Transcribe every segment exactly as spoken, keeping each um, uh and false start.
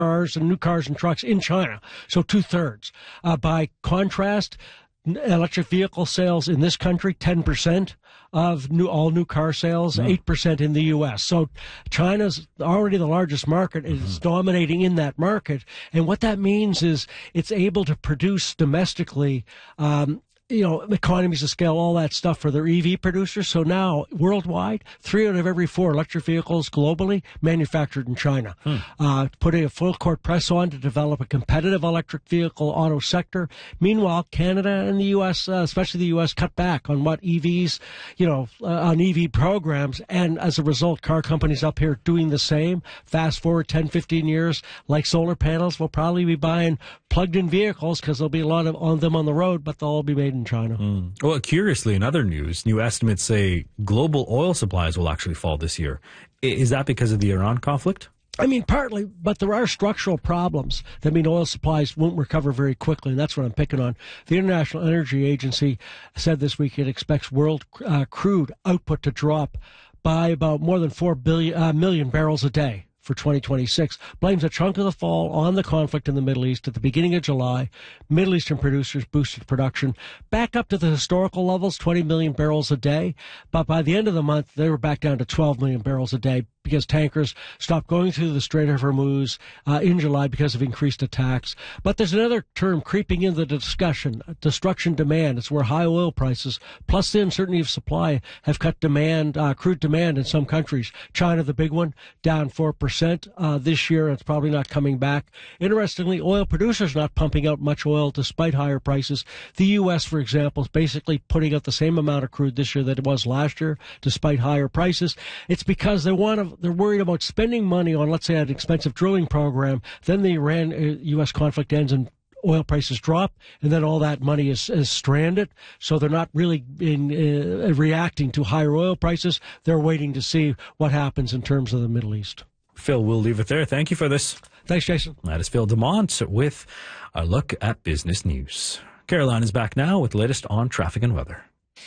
cars and new cars and trucks in China. So two-thirds. Uh, by contrast, electric vehicle sales in this country, ten percent of new all new car sales, mm. eight percent in the U S. So China's already the largest market, is mm-hmm. dominating in that market. And what that means is it's able to produce domestically um, you know, economies of scale, all that stuff for their E V producers. So now, worldwide, three out of every four electric vehicles globally manufactured in China. Hmm. Uh, putting a full court press on to develop a competitive electric vehicle auto sector. Meanwhile, Canada and the U S, uh, especially the U S, cut back on what E Vs, you know, uh, on E V programs. And as a result, car companies up here doing the same. Fast forward ten, fifteen years, like solar panels, we'll probably be buying plugged-in vehicles because there'll be a lot of on them on the road, but they'll all be made in China. Mm. Well, curiously, in other news, new estimates say global oil supplies will actually fall this year. Is that because of the Iran conflict? I mean, partly, but there are structural problems that mean oil supplies won't recover very quickly, and that's what I'm picking on. The International Energy Agency said this week it expects world uh, crude output to drop by about more than four billion, uh, million barrels a day for twenty twenty-six, blames a chunk of the fall on the conflict in the Middle East. At the beginning of July, Middle Eastern producers boosted production back up to the historical levels, twenty million barrels a day. But by the end of the month, they were back down to twelve million barrels a day because tankers stopped going through the Strait of Hormuz uh, in July because of increased attacks. But there's another term creeping into the discussion, destruction demand. It's where high oil prices plus the uncertainty of supply have cut demand, uh, crude demand in some countries. China, the big one, down four percent uh, this year. It's probably not coming back. Interestingly, oil producers not pumping out much oil despite higher prices. The U S, for example, is basically putting out the same amount of crude this year that it was last year despite higher prices. It's because they want to they're worried about spending money on, let's say, an expensive drilling program. Then the Iran-U S conflict ends and oil prices drop, and then all that money is, is stranded. So they're not really in, uh, reacting to higher oil prices. They're waiting to see what happens in terms of the Middle East. Phil, we'll leave it there. Thank you for this. Thanks, Jason. That is Phil Demont with a look at business news. Caroline is back now with the latest on traffic and weather.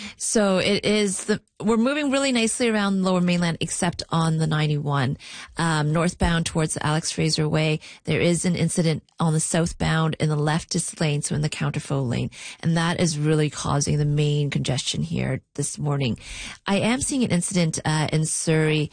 So it is the, we're moving really nicely around Lower Mainland, except on the ninety-one. Um, northbound towards the Alex Fraser Way, there is an incident on the southbound in the leftist lane, so in the counterflow lane. And that is really causing the main congestion here this morning. I am seeing an incident, uh, in Surrey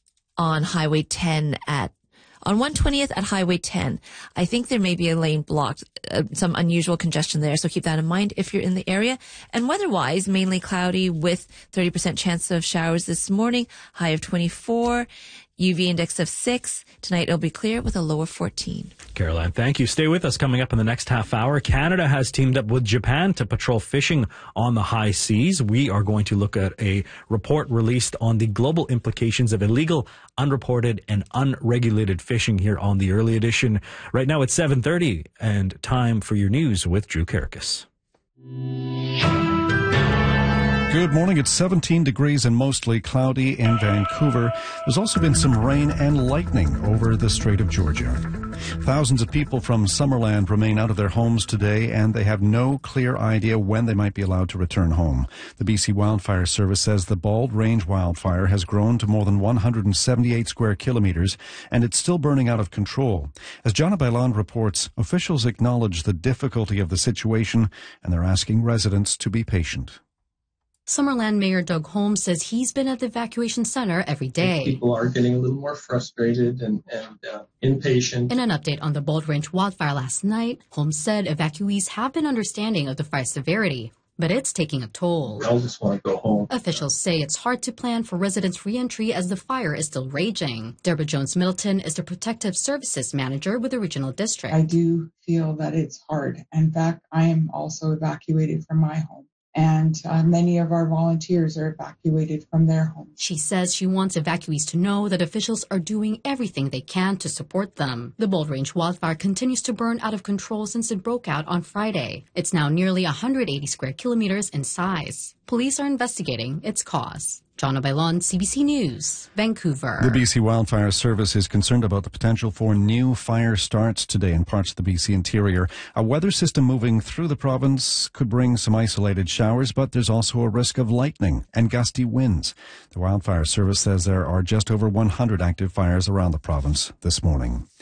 on Highway ten at On one twentieth at Highway ten, I think there may be a lane blocked, uh, some unusual congestion there, so keep that in mind if you're in the area. And weather-wise, mainly cloudy with thirty percent chance of showers this morning, high of twenty-four, U V index of six. Tonight it'll be clear with a low of fourteen. Caroline, thank you. Stay with us. Coming up in the next half hour, Canada has teamed up with Japan to patrol fishing on the high seas. We are going to look at a report released on the global implications of illegal, unreported, and unregulated fishing here on the Early Edition. Right now it's seven thirty, and time for your news with Drew Karakis. Good morning. It's seventeen degrees and mostly cloudy in Vancouver. There's also been some rain and lightning over the Strait of Georgia. Thousands of people from Summerland remain out of their homes today, and they have no clear idea when they might be allowed to return home. The B C Wildfire Service says the Bald Range wildfire has grown to more than one hundred seventy-eight square kilometers, and it's still burning out of control. As Jana Bailon reports, officials acknowledge the difficulty of the situation, and they're asking residents to be patient. Summerland Mayor Doug Holmes says he's been at the evacuation center every day. People are getting a little more frustrated and, and uh, impatient. In an update on the Bald Range wildfire last night, Holmes said evacuees have been understanding of the fire's severity, but it's taking a toll. We all just want to go home. Officials say it's hard to plan for residents' re-entry as the fire is still raging. Deborah Jones-Middleton is the Protective Services Manager with the Regional District. I do feel that it's hard. In fact, I am also evacuated from my home. And uh, many of our volunteers are evacuated from their homes. She says she wants evacuees to know that officials are doing everything they can to support them. The Bald Range wildfire continues to burn out of control since it broke out on Friday. It's now nearly one hundred eighty square kilometers in size. Police are investigating its cause. Jana Bailon, C B C News, Vancouver. The B C Wildfire Service is concerned about the potential for new fire starts today in parts of the B C interior. A weather system moving through the province could bring some isolated showers, but there's also a risk of lightning and gusty winds. The Wildfire Service says there are just over one hundred active fires around the province this morning.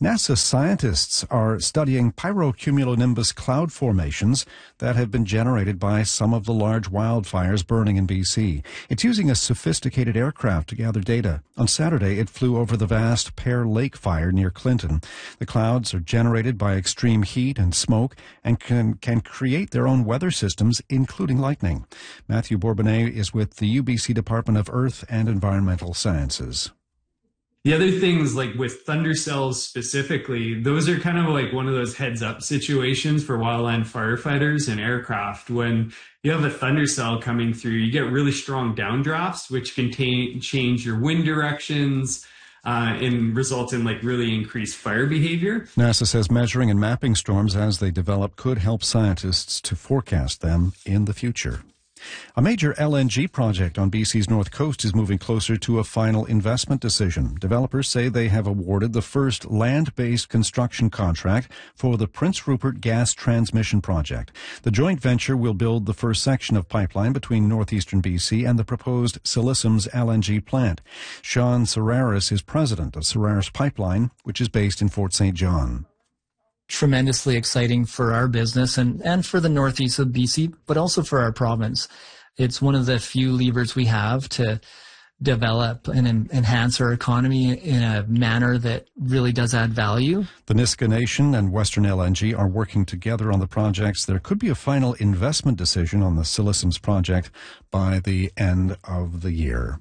NASA scientists are studying pyrocumulonimbus cloud formations that have been generated by some of the large wildfires burning in B C. It's using a sophisticated aircraft to gather data. On Saturday, it flew over the vast Pear Lake fire near Clinton. The clouds are generated by extreme heat and smoke and can, can create their own weather systems, including lightning. Matthew Bourbonnais is with the U B C Department of Earth and Environmental Sciences. The other things, like with thunder cells specifically, those are kind of like one of those heads up situations for wildland firefighters and aircraft. When you have a thunder cell coming through, you get really strong downdrafts, which can ta- change your wind directions uh, and result in like really increased fire behavior. NASA says measuring and mapping storms as they develop could help scientists to forecast them in the future. A major L N G project on B C's north coast is moving closer to a final investment decision. Developers say they have awarded the first land-based construction contract for the Prince Rupert Gas Transmission Project. The joint venture will build the first section of pipeline between northeastern B C and the proposed Silesums L N G plant. Sean Serraris is president of Serraris Pipeline, which is based in Fort Saint John. Tremendously exciting for our business and, and for the northeast of B C, but also for our province. It's one of the few levers we have to develop and en- enhance our economy in a manner that really does add value. The Nisga'a Nation and Western L N G are working together on the projects. There could be a final investment decision on the Silesums project by the end of the year.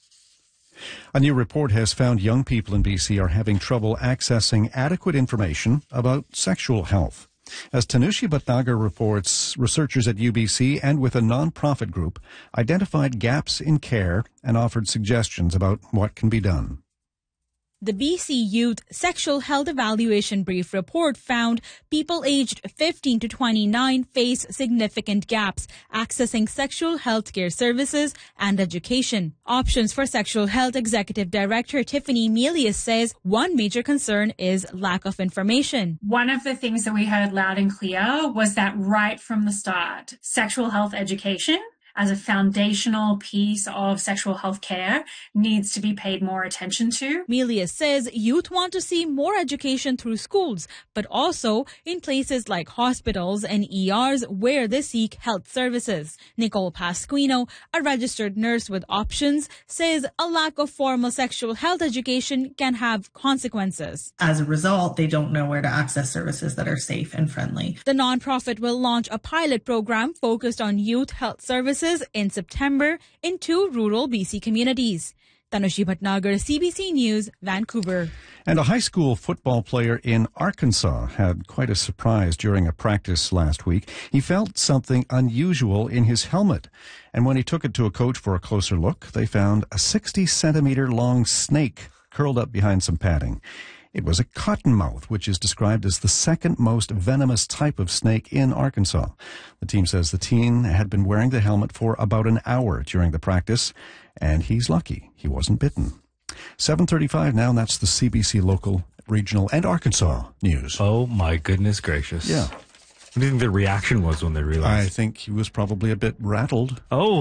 A new report has found young people in B C are having trouble accessing adequate information about sexual health. As Tanushi Bhatnagar reports, researchers at U B C and with a non-profit group identified gaps in care and offered suggestions about what can be done. The B C Youth Sexual Health Evaluation Brief Report found people aged fifteen to twenty-nine face significant gaps accessing sexual health care services and education. Options for Sexual Health Executive Director Tiffany Melius says one major concern is lack of information. One of the things that we heard loud and clear was that right from the start, sexual health education as a foundational piece of sexual health care needs to be paid more attention to. Melius says youth want to see more education through schools, but also in places like hospitals and E Rs where they seek health services. Nicole Pasquino, a registered nurse with Options, says a lack of formal sexual health education can have consequences. As a result, they don't know where to access services that are safe and friendly. The nonprofit will launch a pilot program focused on youth health services in September in two rural B C communities. Tanushi Bhatnagar, C B C News, Vancouver. And a high school football player in Arkansas had quite a surprise during a practice last week. He felt something unusual in his helmet. And when he took it to a coach for a closer look, they found a sixty centimeter long snake curled up behind some padding. It was a cottonmouth, which is described as the second most venomous type of snake in Arkansas. The team says the teen had been wearing the helmet for about an hour during the practice, and he's lucky he wasn't bitten. seven thirty-five now, and that's the C B C local, regional, and Arkansas news. Oh, my goodness gracious. Yeah. What do you think the reaction was when they realized? I think he was probably a bit rattled.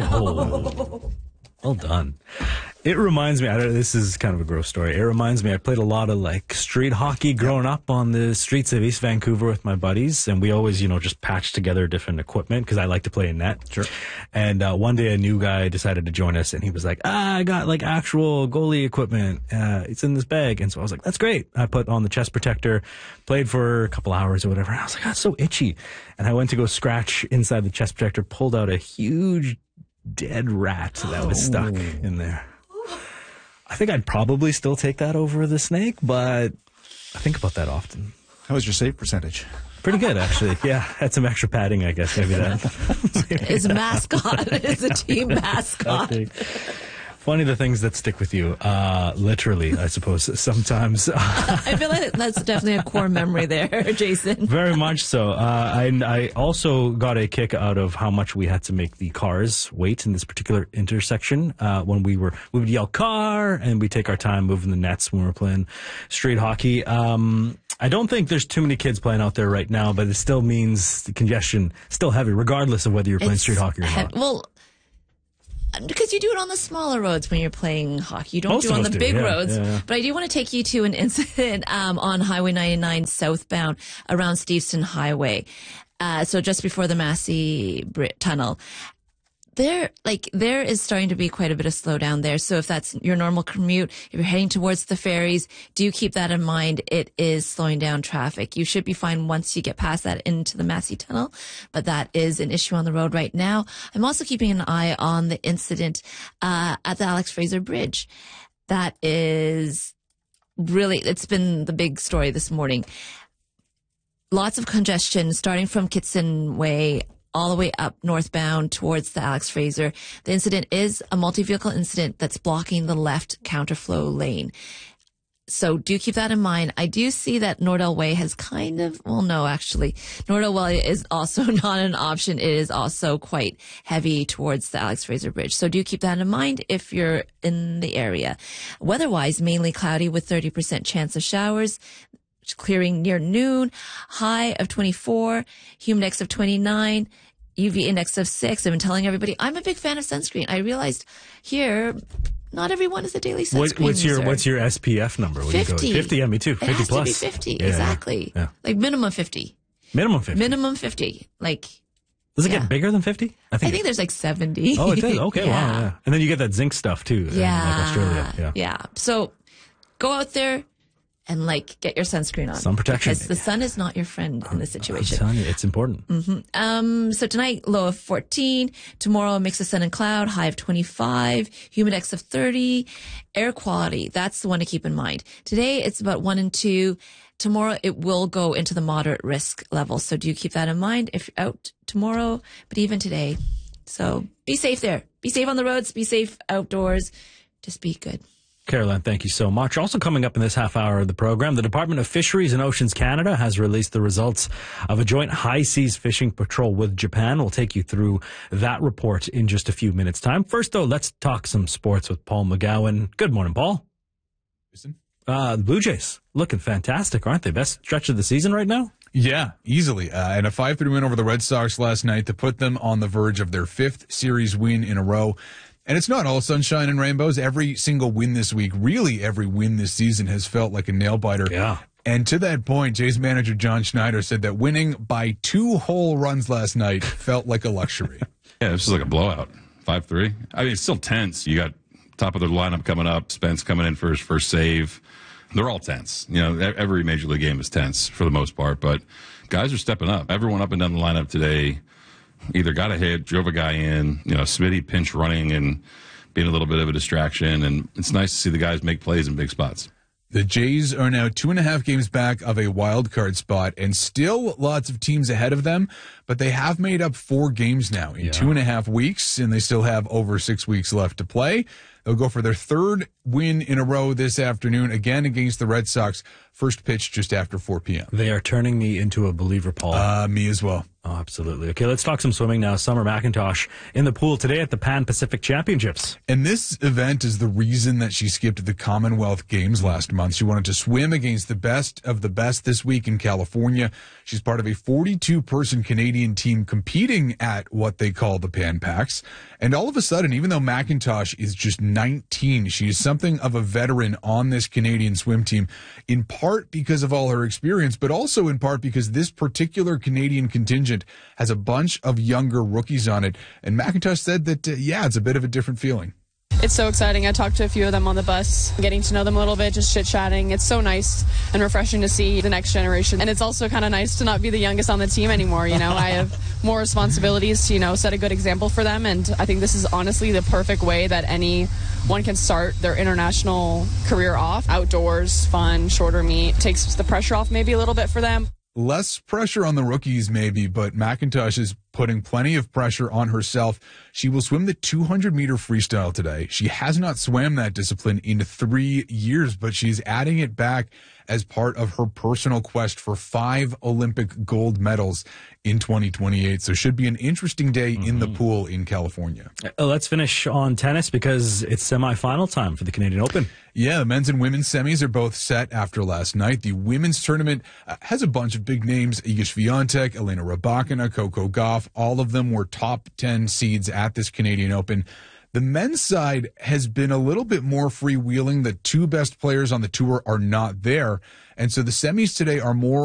Oh, well done. It reminds me, I don't, this is kind of a gross story. It reminds me, I played a lot of like street hockey growing up on the streets of East Vancouver with my buddies. And we always, you know, just patched together different equipment because I like to play in net. Sure. And uh, one day a new guy decided to join us and he was like, ah, I got like actual goalie equipment. Uh, it's in this bag. And so I was like, that's great. I put on the chest protector, played for a couple hours or whatever. And I was like, that's so itchy. And I went to go scratch inside the chest protector, pulled out a huge dead rat that was stuck oh. in there. I think I'd probably still take that over the snake, but I think about that often. How was your save percentage? Pretty good, actually. Yeah, had some extra padding, I guess. Maybe that. Maybe His mascot is a team mascot. Funny the things that stick with you, uh, literally, I suppose, sometimes. I feel like that's definitely a core memory there, Jason. Very much so. Uh, and I also got a kick out of how much we had to make the cars wait in this particular intersection. Uh, when we were, we would yell car, and we take our time moving the nets when we were playing street hockey. Um, I don't think there's too many kids playing out there right now, but it still means the congestion still heavy, regardless of whether you're playing it's street hockey or not. He- well, Because you do it on the smaller roads when you're playing hockey. You don't Most do it of on us the do, big yeah, roads. yeah, yeah. But I do want to take you to an incident um, on Highway ninety-nine southbound around Steveston Highway. Uh, so just before the Massey Bri- Tunnel. There, like, there is starting to be quite a bit of slowdown there. So if that's your normal commute, if you're heading towards the ferries, do keep that in mind. It is slowing down traffic. You should be fine once you get past that into the Massey Tunnel, but that is an issue on the road right now. I'm also keeping an eye on the incident, uh, at the Alex Fraser Bridge. That is really, it's been the big story this morning. Lots of congestion starting from Kitson Way all the way up northbound towards the Alex Fraser. The incident is a multi-vehicle incident that's blocking the left counterflow lane. So do keep that in mind. I do see that Nordell Way has kind of, well, no, actually, Nordell Way is also not an option. It is also quite heavy towards the Alex Fraser Bridge. So do keep that in mind if you're in the area. Weather-wise, mainly cloudy with thirty percent chance of showers. Clearing near noon, high of twenty-four, humidex of twenty-nine, U V index of six. I've been telling everybody I'm a big fan of sunscreen. I realized here, not everyone is a daily sunscreen What, what's your user. What's your S P F number? What do you go with? fifty. fifty, yeah, me too. It fifty has plus. to be fifty, Yeah, exactly. Yeah. Like minimum fifty. Minimum fifty. Minimum fifty. Like, Does it yeah. get bigger than fifty? I think, there's like seventy. Oh, it does? Okay, yeah. wow, yeah. And then you get that zinc stuff too. in, Yeah. like Australia. Yeah. Yeah. So go out there and like get your sunscreen on. Sun protection. Because the sun is not your friend in this situation. I'm telling you, it's important. Mm-hmm. Um, so tonight, low of fourteen. Tomorrow, a mix of sun and cloud, high of twenty-five, humidex of thirty. Air quality, that's the one to keep in mind. Today, it's about one and two. Tomorrow, it will go into the moderate risk level. So do keep that in mind if you're out tomorrow, but even today. So be safe there. Be safe on the roads. Be safe outdoors. Just be good. Caroline, thank you so much. Also coming up in this half hour of the program, the Department of Fisheries and Oceans Canada has released the results of a joint high seas fishing patrol with Japan. We'll take you through that report in just a few minutes' time. First, though, let's talk some sports with Paul McGowan. Good morning, Paul. Uh, the Blue Jays looking fantastic, aren't they? Best stretch of the season right now? Yeah, easily. Uh, and a five three win over the Red Sox last night to put them on the verge of their fifth series win in a row. And it's not all sunshine and rainbows. Every single win this week, really every win this season has felt like a nail-biter. Yeah. And to that point, Jays manager John Schneider said that winning by two whole runs last night felt like a luxury. Yeah, this is like a blowout. five three. I mean, it's still tense. You got top of the lineup coming up, Spence coming in for his first save. They're all tense. You know, every Major League game is tense for the most part, but guys are stepping up. Everyone up and down the lineup today either got a hit, drove a guy in, you know, Smitty pinch running and being a little bit of a distraction, and it's nice to see the guys make plays in big spots. The Jays are now two and a half games back of a wild card spot and still lots of teams ahead of them, but they have made up four games now in yeah. two and a half weeks, and they still have over six weeks left to play. They'll go for their third win in a row this afternoon, again against the Red Sox. First pitch just after four p.m. They are turning me into a believer, Paul. Uh, me as well. Oh, absolutely. Okay, let's talk some swimming now. Summer McIntosh in the pool today at the Pan Pacific Championships. And this event is the reason that she skipped the Commonwealth Games last month. She wanted to swim against the best of the best this week in California. She's part of a forty-two person Canadian team competing at what they call the Pan Pacs. And all of a sudden, even though McIntosh is just nineteen, she is something of a veteran on this Canadian swim team, in part because of all her experience, but also in part because this particular Canadian contingent has a bunch of younger rookies on it. And McIntosh said that, uh, yeah, it's a bit of a different feeling. It's so exciting. I talked to a few of them on the bus, getting to know them a little bit, just chit-chatting. It's so nice and refreshing to see the next generation. And it's also kind of nice to not be the youngest on the team anymore. You know, I have more responsibilities to, you know, set a good example for them. And I think this is honestly the perfect way that anyone can start their international career off. Outdoors, fun, shorter meet, takes the pressure off maybe a little bit for them. Less pressure on the rookies maybe, but McIntosh is putting plenty of pressure on herself. She will swim the two hundred meter freestyle today. She has not swam that discipline in three years, but she's adding it back as part of her personal quest for five Olympic gold medals in twenty twenty-eight. So should be an interesting day mm-hmm. in the pool in California. Uh, let's finish on tennis because it's semifinal time for the Canadian Open. Yeah, the men's and women's semis are both set after last night. The women's tournament uh, has a bunch of big names. Iga Swiatek, Elena Rybakina, Coco Gauff. All of them were top ten seeds at this Canadian Open. The men's side has been a little bit more freewheeling. The two best players on the tour are not there. And so the semis today are more